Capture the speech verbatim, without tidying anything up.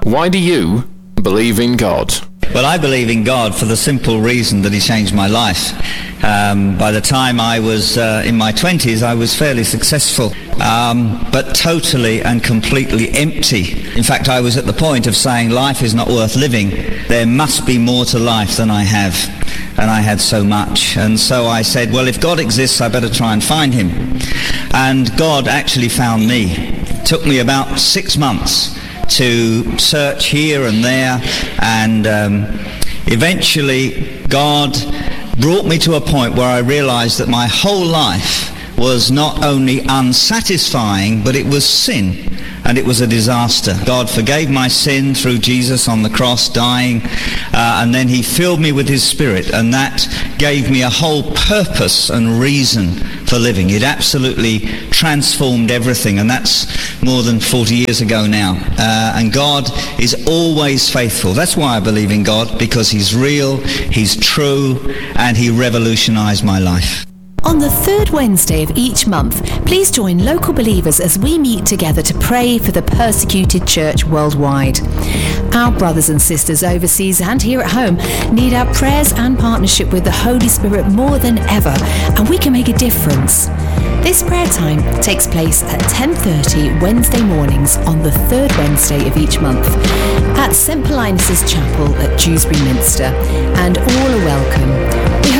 Why do you believe in God? Well, I believe in God for the simple reason that he changed my life. Um, by the time I was uh, in my twenties, I was fairly successful, um, but totally and completely empty. In fact, I was at the point of saying life is not worth living. There must be more to life than I have. And I had so much. And so I said, well, if God exists, I better try and find him. And God actually found me. It took me about six months to search here and there, and um, eventually God brought me to a point where I realized that my whole life was not only unsatisfying, but it was sin, and it was a disaster. God forgave my sin through Jesus on the cross, dying, uh, and then he filled me with his Spirit, and that gave me a whole purpose and reason for living. It absolutely transformed everything, and that's more than forty years ago now. Uh, and God is always faithful. That's why I believe in God, because he's real, he's true, and he revolutionized my life. On the third Wednesday of each month, please join local believers as we meet together to pray for the persecuted church worldwide. Our brothers and sisters overseas and here at home need our prayers and partnership with the Holy Spirit more than ever, and we can make a difference. This prayer time takes place at ten thirty Wednesday mornings on the third Wednesday of each month at Saint Paulinus' Chapel at Dewsbury Minster, and all are welcome. We